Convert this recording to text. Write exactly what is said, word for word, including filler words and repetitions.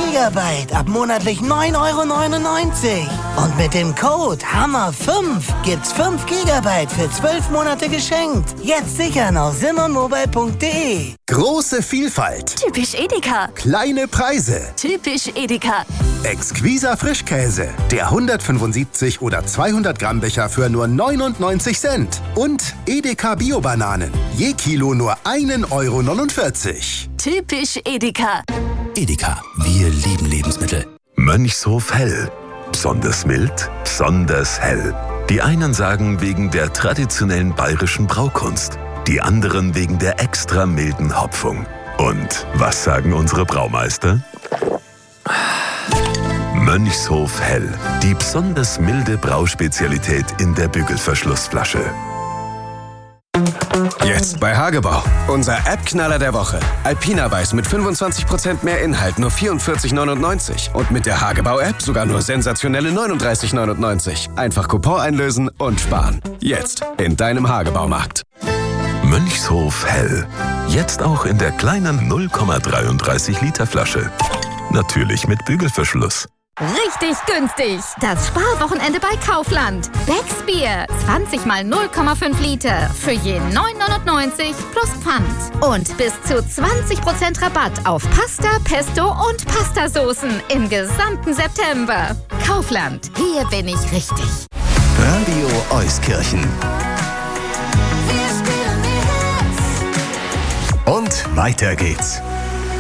Gigabyte ab monatlich neun Euro neunundneunzig. Und mit dem Code Hammer fünf gibt's fünf Gigabyte für zwölf Monate geschenkt. Jetzt sichern auf simmermobile punkt de. Große Vielfalt. Typisch Edeka. Kleine Preise. Typisch Edeka. Exquiser Frischkäse. Der hundertfünfundsiebzig oder zweihundert Gramm Becher für nur neunundneunzig Cent. Und Edeka Bio-Bananen. Je Kilo nur ein Euro neunundvierzig. Typisch Edeka. Edeka, wir lieben Lebensmittel. Mönchshof Hell. Besonders mild, besonders hell. Die einen sagen wegen der traditionellen bayerischen Braukunst, die anderen wegen der extra milden Hopfung. Und was sagen unsere Braumeister? Mönchshof Hell, die besonders milde Brauspezialität in der Bügelverschlussflasche. Jetzt bei Hagebau. Unser App-Knaller der Woche. Alpina Weiß mit fünfundzwanzig Prozent mehr Inhalt, nur vierundvierzig neunundneunzig. Und mit der Hagebau-App sogar nur sensationelle neununddreißig neunundneunzig. Einfach Coupon einlösen und sparen. Jetzt in deinem Hagebaumarkt. Mönchshof Hell. Jetzt auch in der kleinen null Komma dreiunddreißig Liter Flasche. Natürlich mit Bügelverschluss. Richtig günstig. Das Sparwochenende bei Kaufland. Becks Bier. zwanzig mal null Komma fünf Liter. Für je neun neunundneunzig plus Pfand. Und bis zu zwanzig Prozent Rabatt auf Pasta, Pesto und Pastasoßen im gesamten September. Kaufland. Hier bin ich richtig. Radio Euskirchen. Und weiter geht's.